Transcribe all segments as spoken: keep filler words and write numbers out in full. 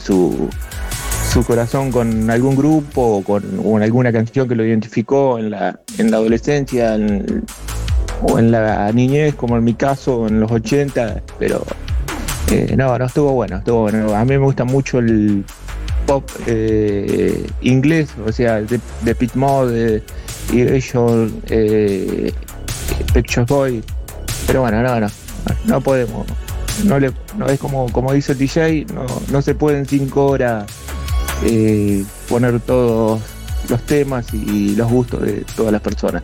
su, su corazón con algún grupo o con, o con alguna canción que lo identificó en la, en la adolescencia en, o en la niñez, como en mi caso, en los ochenta, pero eh, no, no, estuvo bueno, estuvo bueno. A mí me gusta mucho el pop eh, inglés, o sea, de, de Pete Mode, y ellos, eh, Pet Shop Boys, pero bueno, no, no, no podemos, no le, no es como, como dice el D J, no, no se puede en cinco horas eh, poner todos los temas y los gustos de todas las personas.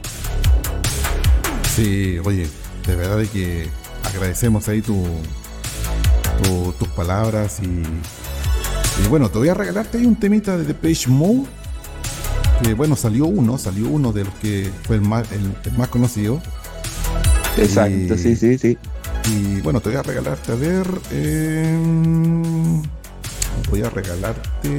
Sí, oye, de verdad de que agradecemos ahí tu, tu, tus palabras y, y bueno, te voy a regalarte ahí un temita de Depeche Mode, que bueno, salió uno, salió uno de los que fue el más, el, el más conocido. Exacto, y, sí, sí, sí. Y bueno, te voy a regalarte, a ver, eh, voy a regalarte...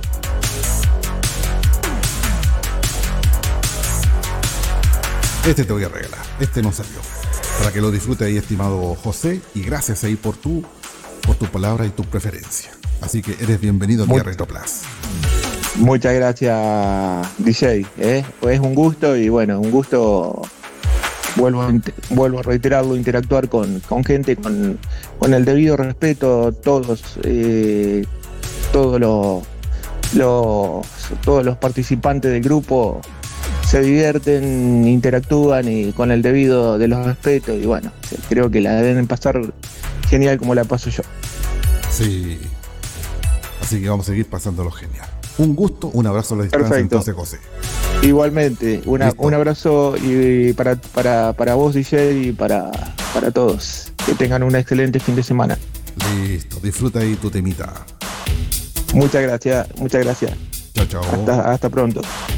Este te voy a regalar, este no salió. Para que lo disfrute ahí, estimado José, y gracias ahí por tu, por tu palabra y tu preferencia. Así que eres bienvenido aquí a Retro Plus. Muchas gracias, D J. ¿eh? Pues es un gusto y bueno, un gusto, vuelvo a, vuelvo a reiterarlo, interactuar con, con gente, con, con el debido respeto, todos, eh, todos los, los, todos los participantes del grupo se divierten, interactúan y con el debido de los respetos y bueno, creo que la deben pasar genial como la paso yo. Sí, así que vamos a seguir pasándolo genial. Un gusto, un abrazo a la distancia. Perfecto. Entonces, José. Igualmente, una, un abrazo y para, para, para vos, D J, y para, para todos. Que tengan un excelente fin de semana. Listo, disfruta ahí tu temita. Muchas gracias, muchas gracias. Chao, chao. Hasta, hasta pronto.